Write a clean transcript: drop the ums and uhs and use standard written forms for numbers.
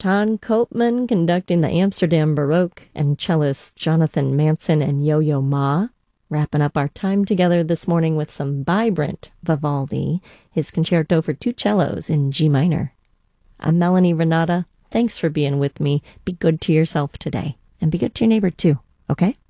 Ton Koopman conducting the Amsterdam Baroque, and cellist Jonathan Manson and Yo-Yo Ma. Wrapping up our time together this morning with some vibrant Vivaldi, his concerto for two cellos in G minor. I'm Melanie Renata. Thanks for being with me. Be good to yourself today, and be good to your neighbor too, okay?